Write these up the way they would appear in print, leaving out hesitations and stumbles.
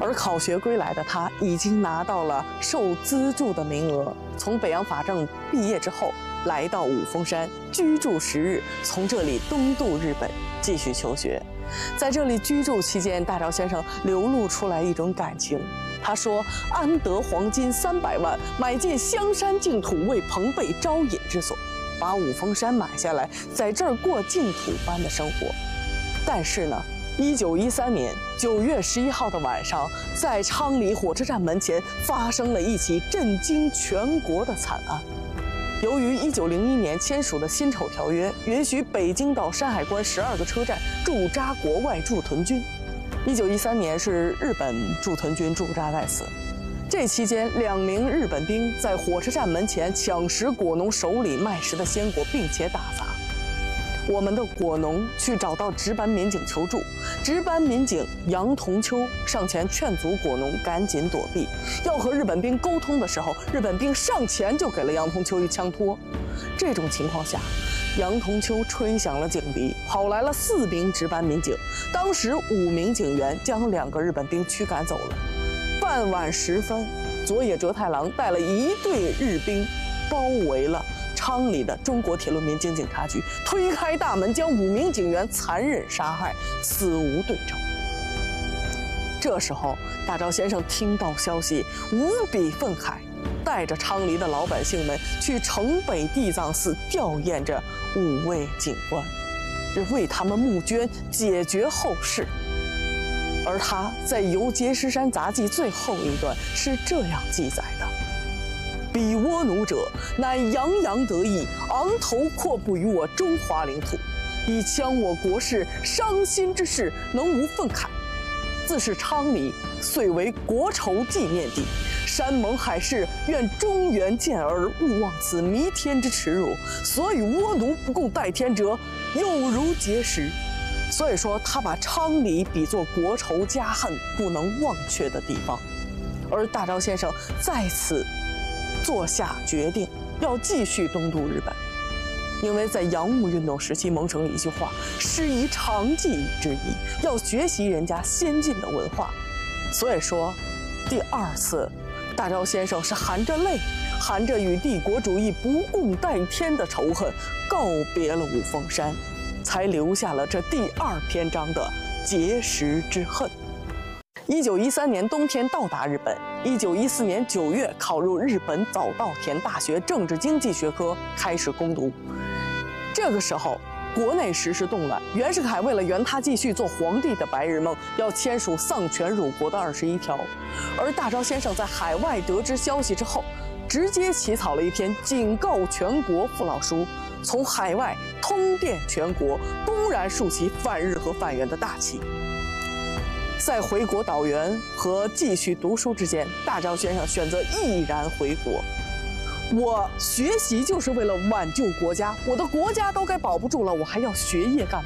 而考学归来的他，已经拿到了受资助的名额，从北洋法政毕业之后，来到五峰山居住10日，从这里东渡日本继续求学。在这里居住期间，大钊先生流露出来一种感情。他说：“安得黄金300万，买进香山净土，为朋辈招引之所。”把五峰山买下来，在这儿过净土般的生活。但是呢，1913年9月11号的晚上，在昌黎火车站门前发生了一起震惊全国的惨案。由于1901年签署的辛丑条约，允许北京到山海关12个车站驻扎国外驻屯军。1913年是日本驻屯军驻扎在此。这期间，2名日本兵在火车站门前抢食果农手里卖食的鲜果，并且打砸。我们的果农去找到值班民警求助，值班民警杨同秋上前劝阻果农赶紧躲避。要和日本兵沟通的时候，日本兵上前就给了杨同秋一枪托。这种情况下，杨同秋吹响了警笛，跑来了4名值班民警。当时5名警员将2个日本兵驱赶走了。傍晚时分，佐野哲太郎带了一队日兵，包围了昌黎的中国铁路民警警察局，推开大门，将5名警员残忍杀害，死无对证。这时候，大钊先生听到消息，无比愤慨，带着昌黎的老百姓们去城北地藏寺吊唁着5位警官，为他们募捐，解决后事。而他在《游碣石山杂记》最后一段是这样记载的：“彼倭奴者，乃洋洋得意，昂头阔步于我中华领土，以戕我国事，伤心之事，能无愤慨？自是昌黎，遂为国仇纪念地。山盟海誓，愿中原健儿勿忘此弥天之耻辱。所与倭奴不共戴天者，有如碣石。”所以说，他把昌黎比作国仇家恨不能忘却的地方。而大钊先生在此做下决定，要继续东渡日本，因为在洋务运动时期萌生一句话：“师夷长技之意”，要学习人家先进的文化。所以说，第2次，大钊先生是含着泪，含着与帝国主义不共戴天的仇恨，告别了五峰山，才留下了这第2篇章的碣石之恨。1913年冬天到达日本，1914年9月考入日本早稻田大学政治经济学科，开始攻读。这个时候，国内时势动乱，袁世凯为了圆他继续做皇帝的白日梦，要签署丧权辱国的21条。而大钊先生在海外得知消息之后，直接起草了一篇警告全国父老书，从海外通电全国，公然竖起反日和反袁的大旗。在回国导员和继续读书之间，大钊先生选择毅然回国。我学习就是为了挽救国家，我的国家都该保不住了，我还要学业干嘛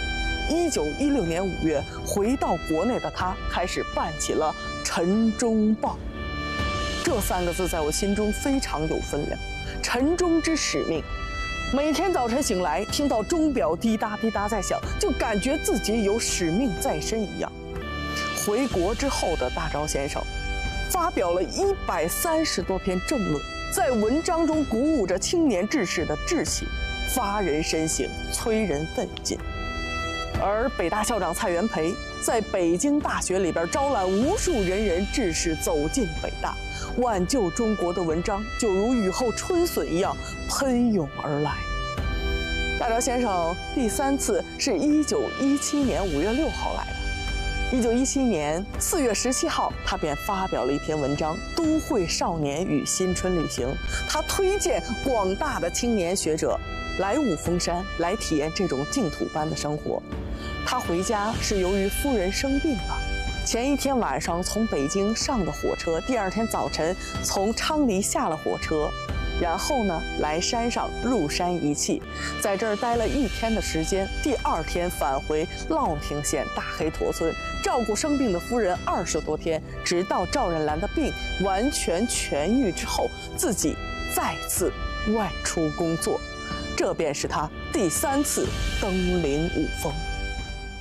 ？1916年5月，回到国内的他开始办起了《晨钟报》。这3个字在我心中非常有分量，晨钟之使命。每天早晨醒来，听到钟表滴答滴答在响，就感觉自己有使命在身一样。回国之后的大钊先生，发表了130多篇政论，在文章中鼓舞着青年志士的志气，发人深省，催人奋进。而北大校长蔡元培在北京大学里边招揽无数仁人志士走进北大，挽救中国的文章就如雨后春笋一样喷涌而来。大钊先生第3次是1917年5月6号来的。1917年4月17号，他便发表了一篇文章《都会少年与新春旅行》，他推荐广大的青年学者来五峰山，来体验这种净土般的生活。他回家是由于夫人生病了，前一天晚上从北京上的火车，第2天早晨从昌黎下了火车，然后呢来山上入山一气，在这儿待了1天的时间，第2天返回乐亭县大黑驼村，照顾生病的夫人20多天，直到赵冉兰的病完全痊愈之后，自己再次外出工作。这便是他第3次登临五峰。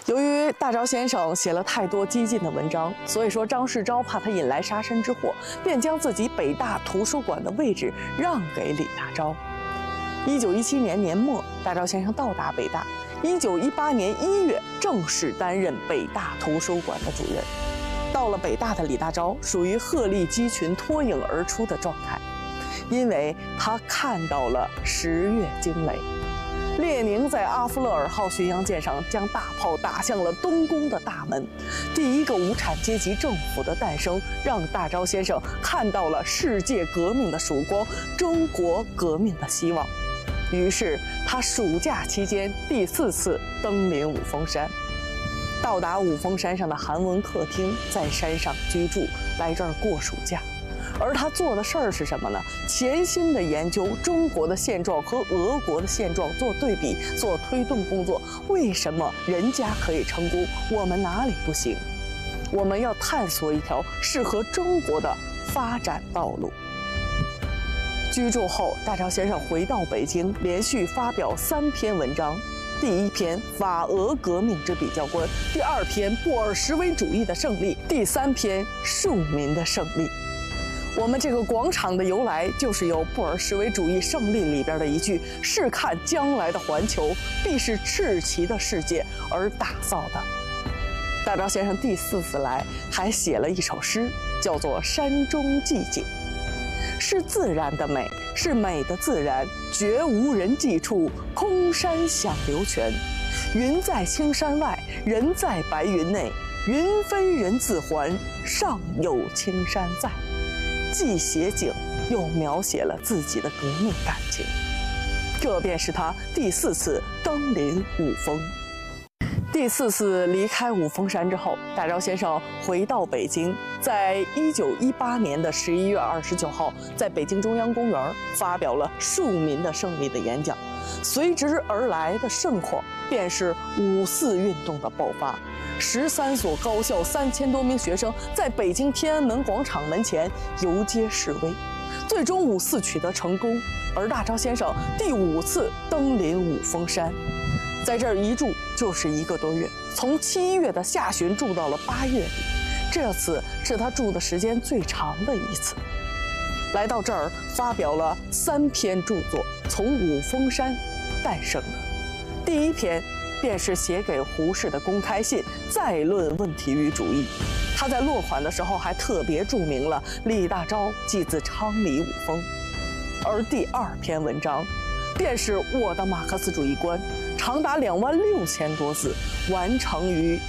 由于大钊先生写了太多激进的文章，所以说张世钊怕他引来杀身之祸，便将自己北大图书馆的位置让给李大钊。1917年年末，大钊先生到达北大。1918年1月，正式担任北大图书馆的主任。到了北大的李大钊属于鹤立鸡群、脱颖而出的状态，因为他看到了10月惊雷。列宁在阿夫勒尔号巡洋舰上将大炮打向了东宫的大门，第一个无产阶级政府的诞生，让大钊先生看到了世界革命的曙光，中国革命的希望。于是他暑假期间第4次登临五峰山。到达五峰山上的韩文客厅，在山上居住，来这儿过暑假。而他做的事儿是什么呢？潜心地研究中国的现状和俄国的现状，做对比，做推动工作。为什么人家可以成功，我们哪里不行？我们要探索一条适合中国的发展道路。居住后，大钊先生回到北京，连续发表3篇文章。第1篇法俄革命之比较观，第2篇布尔什维主义的胜利，第3篇庶民的胜利。我们这个广场的由来，就是由布尔什维主义胜利里边的一句“试看将来的环球，必是赤旗的世界”而打造的。大钊先生第4次来，还写了一首诗，叫做《山中寂景》。是自然的美，是美的自然，绝无人迹处，空山响流泉。云在青山外，人在白云内，云飞人自还，上有青山在。既写景，又描写了自己的革命感情。这便是他第4次登临五峰。第4次离开五峰山之后，大钊先生回到北京，在1918年的11月29号，在北京中央公园发表了庶民的胜利的演讲。随之而来的盛况，便是5·4运动的爆发。13所高校3000多名学生在北京天安门广场门前游街示威，最终5·4取得成功。而大钊先生第5次登临五峰山。在这儿一住就是1个多月，从7月的下旬住到了8月底，这次是他住的时间最长的一次。来到这儿，发表了3篇著作，从五峰山诞生的。第1篇便是写给胡适的公开信，再论问题与主义。他在落款的时候还特别注明了李大钊即自昌黎五峰。而第2篇文章，便是我的马克思主义观，长达26000多字，完成于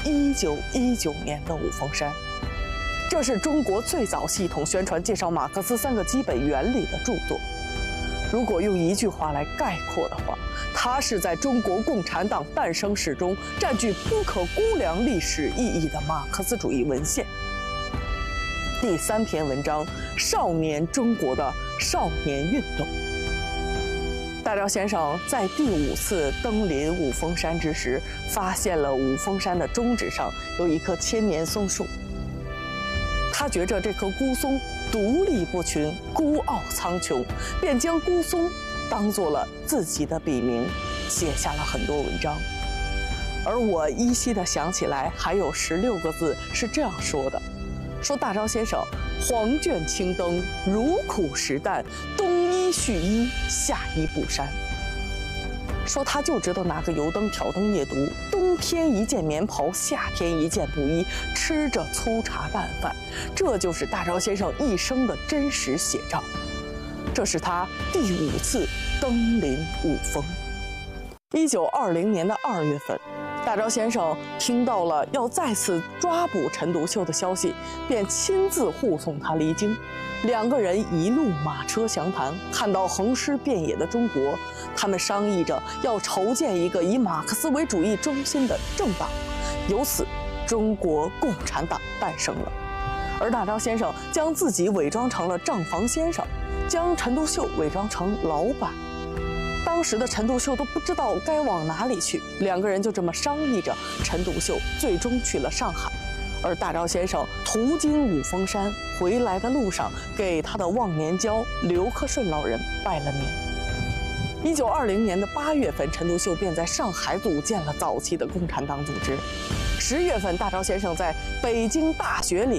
1919年的五峰山。这是中国最早系统宣传介绍马克思3个基本原理的著作。如果用1句话来概括的话，它是在中国共产党诞生史中占据不可估量历史意义的马克思主义文献。第3篇文章，少年中国的少年运动。大钊先生在第5次登临五峰山之时，发现了五峰山的中指上有一棵千年松树。他觉着这棵孤松独立不群，孤傲苍穹，便将孤松当做了自己的笔名，写下了很多文章。而我依稀地想起来，还有16个字是这样说的：说大钊先生黄卷青灯，如苦实淡，东依续依，夏依不删。说他就知道拿个油灯挑灯夜读，冬天一件棉袍，夏天一件布衣，吃着粗茶淡饭，这就是大钊先生一生的真实写照。这是他第5次登临五峰。1920年的2月份，大钊先生听到了要再次抓捕陈独秀的消息，便亲自护送他离京。2个人一路马车详谈，看到横尸遍野的中国，他们商议着要筹建一个以马克思为主义中心的政党，由此中国共产党诞生了。而大钊先生将自己伪装成了账房先生，将陈独秀伪装成老板。当时的陈独秀都不知道该往哪里去，2个人就这么商议着，陈独秀最终去了上海。而大钊先生途经五峰山，回来的路上给他的忘年交刘克顺老人拜了年。 1920年的8月份，陈独秀便在上海组建了早期的共产党组织。10月份，大钊先生在北京大学里